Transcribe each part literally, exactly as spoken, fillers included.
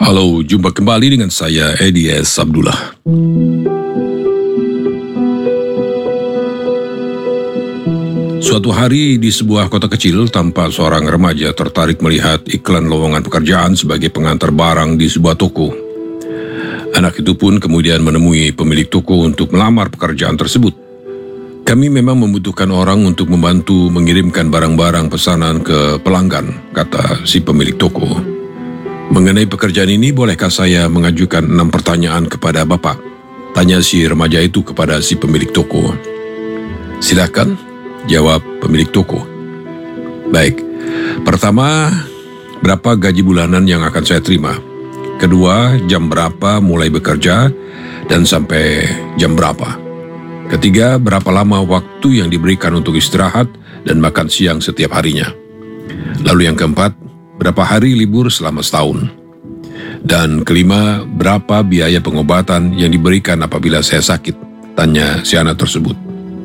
Halo, jumpa kembali dengan saya Edi S. Abdullah. Suatu hari di sebuah kota kecil, tampak seorang remaja tertarik melihat iklan lowongan pekerjaan sebagai pengantar barang di sebuah toko. Anak itu pun kemudian menemui pemilik toko untuk melamar pekerjaan tersebut. Kami memang membutuhkan orang untuk membantu mengirimkan barang-barang pesanan ke pelanggan, kata si pemilik toko. Mengenai pekerjaan ini, bolehkah saya mengajukan enam pertanyaan kepada Bapak? Tanya si remaja itu kepada si pemilik toko. Silakan, jawab pemilik toko. Baik, pertama, berapa gaji bulanan yang akan saya terima? Kedua, jam berapa mulai bekerja dan sampai jam berapa? Ketiga, berapa lama waktu yang diberikan untuk istirahat dan makan siang setiap harinya? Lalu yang keempat, berapa hari libur selama setahun? Dan kelima, berapa biaya pengobatan yang diberikan apabila saya sakit? Tanya si anak tersebut.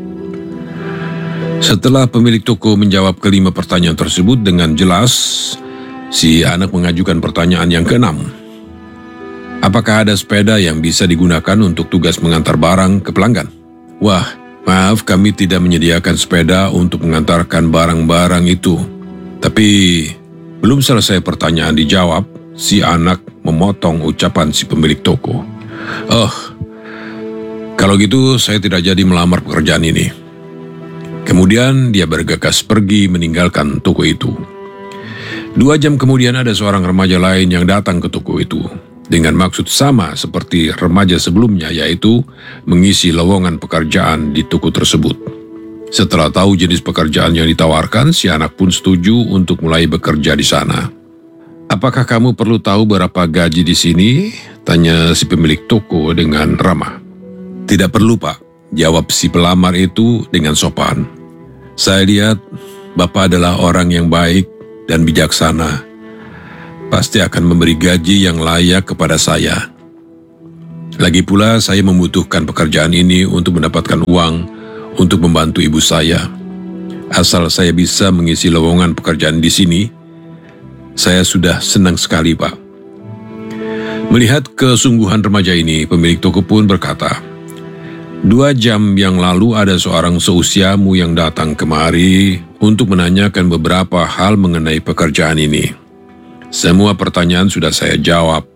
Setelah pemilik toko menjawab kelima pertanyaan tersebut dengan jelas, si anak mengajukan pertanyaan yang keenam. Apakah ada sepeda yang bisa digunakan untuk tugas mengantar barang ke pelanggan? Wah, maaf, kami tidak menyediakan sepeda untuk mengantarkan barang-barang itu. Tapi belum selesai pertanyaan dijawab, si anak memotong ucapan si pemilik toko. Oh, kalau gitu saya tidak jadi melamar pekerjaan ini. Kemudian dia bergegas pergi meninggalkan toko itu. Dua jam kemudian ada seorang remaja lain yang datang ke toko itu dengan maksud sama seperti remaja sebelumnya, yaitu mengisi lowongan pekerjaan di toko tersebut. Setelah tahu jenis pekerjaan yang ditawarkan, si anak pun setuju untuk mulai bekerja di sana. Apakah kamu perlu tahu berapa gaji di sini? Tanya si pemilik toko dengan ramah. Tidak perlu, Pak, jawab si pelamar itu dengan sopan. Saya lihat Bapak adalah orang yang baik dan bijaksana. Pasti akan memberi gaji yang layak kepada saya. Lagi pula saya membutuhkan pekerjaan ini untuk mendapatkan uang untuk membantu ibu saya. Asal saya bisa mengisi lowongan pekerjaan di sini, saya sudah senang sekali, Pak. Melihat kesungguhan remaja ini, pemilik toko pun berkata, Dua jam yang lalu ada seorang seusiamu yang datang kemari untuk menanyakan beberapa hal mengenai pekerjaan ini. Semua pertanyaan sudah saya jawab.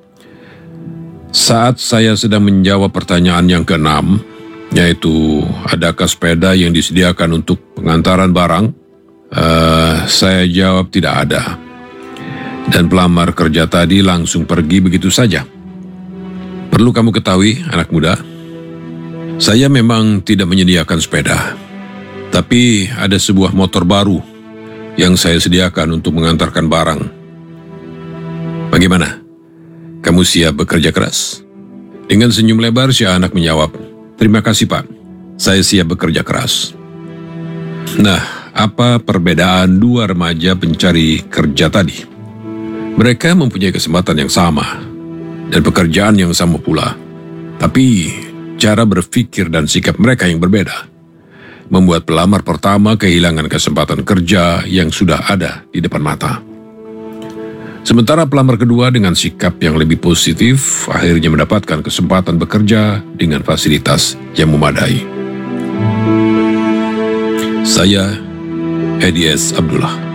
Saat saya sedang menjawab pertanyaan yang keenam, yaitu adakah sepeda yang disediakan untuk pengantaran barang, uh, saya jawab tidak ada. Dan pelamar kerja tadi langsung pergi begitu saja. Perlu kamu ketahui, anak muda, saya memang tidak menyediakan sepeda, tapi ada sebuah motor baru yang saya sediakan untuk mengantarkan barang. Bagaimana? Kamu siap bekerja keras? Dengan senyum lebar, si anak menjawab, terima kasih, Pak. Saya siap bekerja keras. Nah, apa perbedaan dua remaja pencari kerja tadi? Mereka mempunyai kesempatan yang sama dan pekerjaan yang sama pula. Tapi cara berpikir dan sikap mereka yang berbeda membuat pelamar pertama kehilangan kesempatan kerja yang sudah ada di depan mata. Sementara pelamar kedua dengan sikap yang lebih positif akhirnya mendapatkan kesempatan bekerja dengan fasilitas yang memadai. Saya Edi S. Abdullah.